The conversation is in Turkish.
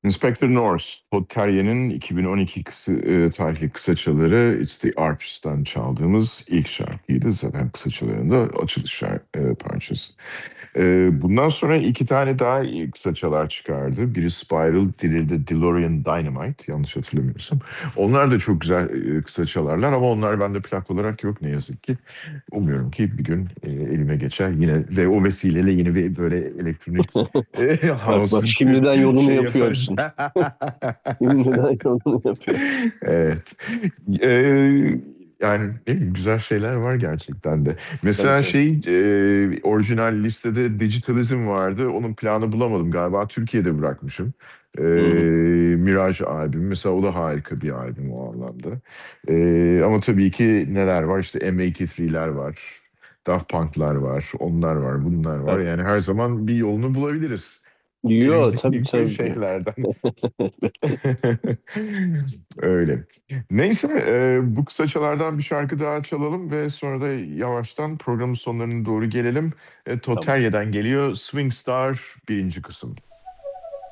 Inspector Norse, Todd Terje'nin 2012 tarihli kısaçaları It's the Arps'tan çaldığımız ilk şarkıydı. Zaten kısaçaların da açılış parçası. Bundan sonra iki tane daha kısaçalar çıkardı. Biri Spiral, diğeri de DeLorean Dynamite, yanlış hatırlamıyorsam. Onlar da çok güzel kısaçalarlar ama onlar bende plak olarak yok ne yazık ki. Umuyorum ki bir gün elime geçer yine ve o vesileyle yine bir böyle elektronik Bak house şimdiden yolunu şey yaparız. yapıyorsun. Şimdiden yolunu yapıyor. Evet. Ee, Yani değil mi? Güzel şeyler var gerçekten de. Tabii Mesela tabii. orijinal listede Digitalism vardı. Onun planı bulamadım galiba. Türkiye'de bırakmışım. Hı hı. Mirage albüm. Mesela o da harika bir albüm o anlamda. Ama tabii ki neler var? İşte M83'ler var. Daft Punk'lar var. Onlar var. Bunlar var. Evet. Yani her zaman bir yolunu bulabiliriz. Yo tabii Elimizdeki tabii. şeylerden. Öyle. Neyse, bu kısaçalardan bir şarkı daha çalalım ve sonra da yavaştan programın sonlarına doğru gelelim. Tamam. Toterye'den geliyor Swing Star birinci kısım.